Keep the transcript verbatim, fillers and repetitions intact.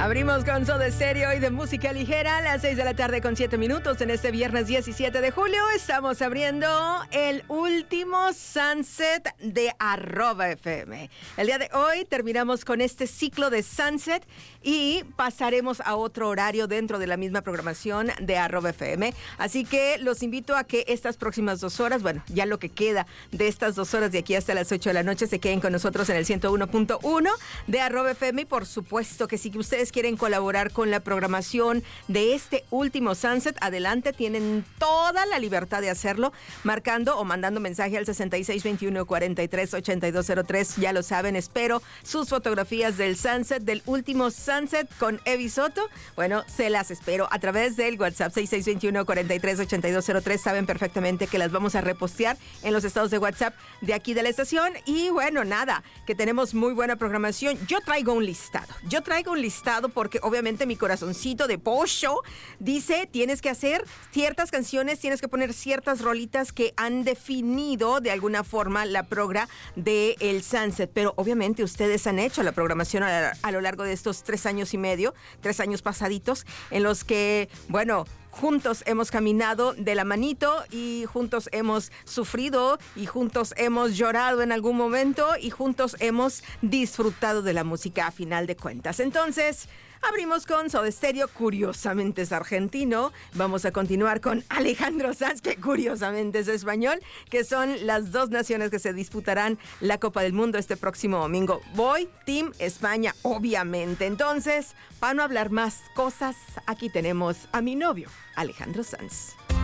Abrimos con Soda Stereo y de música ligera a las seis de la tarde con siete minutos en este viernes diecisiete de julio. Estamos abriendo el último Sunset de Arroba F M. El día de hoy terminamos con este ciclo de Sunset y pasaremos a otro horario dentro de la misma programación de Arroba F M. Así que los invito a que estas próximas dos horas, bueno, ya lo que queda de estas dos horas de aquí hasta las ocho de la noche, se queden con nosotros en el ciento uno punto uno de Arroba F M. Y por supuesto que si ustedes quieren colaborar con la programación de este último Sunset, adelante, tienen toda la libertad de hacerlo, marcando o mandando mensaje al sesenta y seis veintiuno cuarenta y tres ochenta y dos cero tres. Ya lo saben, espero sus fotografías del Sunset, del último Sunset con Evi Soto. Bueno, se las espero a través del WhatsApp sesenta y seis veintiuno cuarenta y tres ochenta y dos cero tres. Saben perfectamente que las vamos a repostear en los estados de WhatsApp de aquí de la estación. Y bueno, nada, que tenemos muy buena programación. Yo traigo un listado. Yo traigo un listado porque obviamente mi corazoncito de pollo dice, tienes que hacer ciertas canciones, tienes que poner ciertas rolitas que han definido de alguna forma la progra de el Sunset. Pero obviamente ustedes han hecho la programación a, a lo largo de estos tres años y medio, tres años pasaditos, en los que, bueno, juntos hemos caminado de la manito y juntos hemos sufrido y juntos hemos llorado en algún momento y juntos hemos disfrutado de la música a final de cuentas. Entonces, abrimos con Soda Stereo, curiosamente es argentino. Vamos a continuar con Alejandro Sanz, que curiosamente es español, que son las dos naciones que se disputarán la Copa del Mundo este próximo domingo. Voy, Team España, obviamente. Entonces, para no hablar más cosas, aquí tenemos a mi novio, Alejandro Sanz.